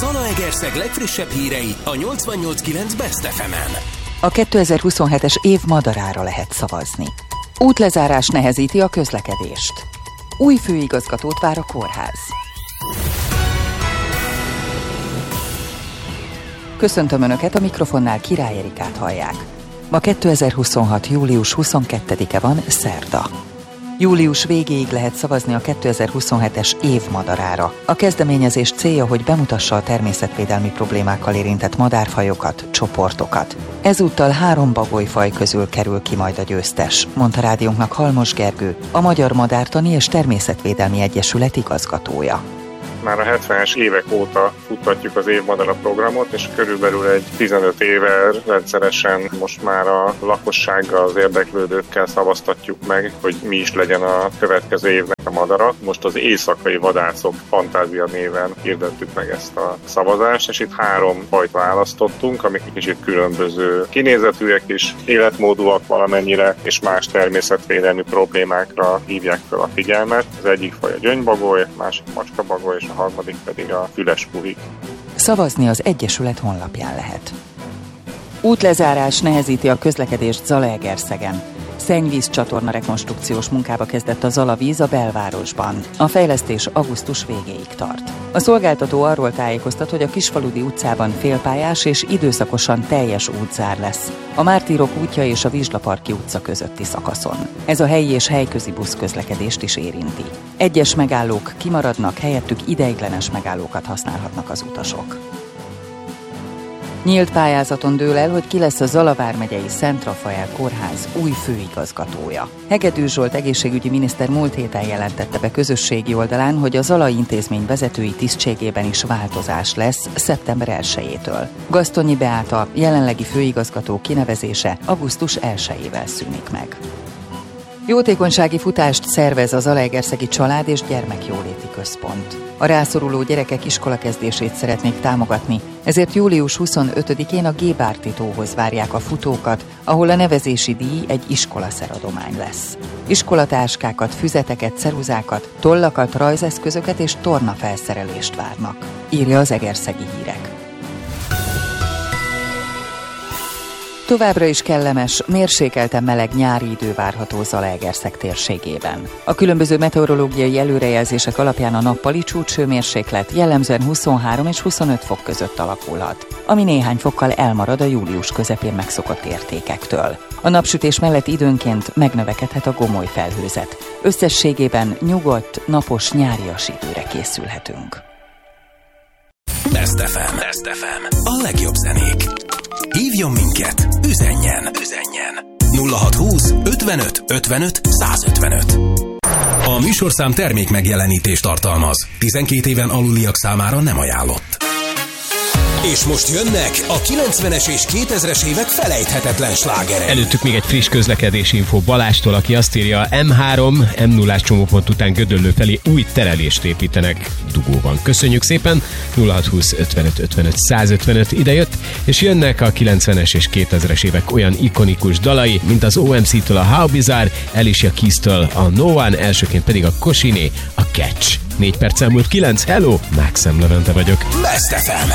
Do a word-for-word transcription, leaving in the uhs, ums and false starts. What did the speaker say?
Zalaegerszeg legfrissebb hírei a nyolcvannyolc kilenc Best ef emen. A kétezer-huszonhetes év madarára lehet szavazni. Útlezárás nehezíti a közlekedést. Új főigazgatót vár a kórház. Köszöntöm Önöket, a mikrofonnál Király Erikát hallják. Ma kétezer-huszonhat. július huszonkettedike van, szerda. Július végéig lehet szavazni a kétezer-huszonhetes év madarára. A kezdeményezés célja, hogy bemutassa a természetvédelmi problémákkal érintett madárfajokat, csoportokat. Ezúttal három bagolyfaj közül kerül ki majd a győztes, mondta rádiónknak Halmos Gergő, a Magyar Madártani és Természetvédelmi Egyesület igazgatója. Már a hetvenes évek óta futtatjuk az évmadara programot, és körülbelül egy tizenöt éve rendszeresen most már a lakossággal, az érdeklődőkkel szavaztatjuk meg, hogy mi is legyen a következő évnek a madara. Most az éjszakai vadászok fantázia néven hirdettük meg ezt a szavazást, és itt három fajt választottunk, amik kicsit különböző kinézetűek is, életmódúak valamennyire, és más természetvédelmi problémákra hívják fel a figyelmet. Az egyik faj a gyöngybagoly, a másik macskabagoly, és a harmadik pedig a füles puhik. Szavazni az Egyesület honlapján lehet. Útlezárás nehezíti a közlekedést Zalaegerszegen. Szennyvíz csatorna rekonstrukciós munkába kezdett a Zalavíz a belvárosban. A fejlesztés augusztus végéig tart. A szolgáltató arról tájékoztat, hogy a Kisfaludy utcában félpályás és időszakosan teljes útzár lesz a Mártírok útja és a Vizslaparki utca közötti szakaszon. Ez a helyi és helyközi buszközlekedést is érinti. Egyes megállók kimaradnak, helyettük ideiglenes megállókat használhatnak az utasok. Nyílt pályázaton dől el, hogy ki lesz a Zala vármegyei Szent Rafael kórház új főigazgatója. Hegedűs Zsolt egészségügyi miniszter múlt héten jelentette be közösségi oldalán, hogy a Zalai intézmény vezetői tisztségében is változás lesz szeptember elsejétől. Gasztonyi Beáta jelenlegi főigazgató kinevezése augusztus elsejével szűnik meg. Jótékonysági futást szervez a Zalaegerszegi Család- és Gyermekjóléti Központ. A rászoruló gyerekek iskolakezdését szeretnék támogatni, ezért július huszonötödikén a Gébárti tóhoz várják a futókat, ahol a nevezési díj egy iskolaszeradomány lesz. Iskolatáskákat, füzeteket, ceruzákat, tollakat, rajzeszközöket és tornafelszerelést várnak, írja az Egerszegi Hírek. Továbbra is kellemes, mérsékelten meleg nyári idő várható Zalaegerszeg térségében. A különböző meteorológiai előrejelzések alapján a nappali csúcshőmérséklet jellemzően huszonhárom és huszonöt fok között alakulhat, ami néhány fokkal elmarad a július közepén megszokott értékektől. A napsütés mellett időnként megnövekedhet a gomoly felhőzet. Összességében nyugodt, napos nyárias időre készülhetünk. Best ef em. Best ef em. A legjobb zenék. Hívjon minket, üzenjen, üzenjen. nulla hatszázhúsz ötvenöt ötvenöt százötvenöt. A műsorszám termék megjelenítést tartalmaz. tizenkét éven aluliak számára nem ajánlott. És most jönnek a kilencvenes és kétezres évek felejthetetlen slágerei. Előttük még egy friss közlekedési info Balástól, aki azt írja, em három, em nullás csomópont után Gödöllő felé új terelést építenek dugóban. Köszönjük szépen, nulla hatszázhúsz ötvenöt ötvenöt százötvenöt idejött, és jönnek a kilencvenes és kétezres évek olyan ikonikus dalai, mint az o em cé-től a How Bizarre, Alicia Keys-től a No One, elsőként pedig a Kosiné, a Catch. Négy perc elmúlt kilenc, hello, Maxem Levente vagyok. Best ef em.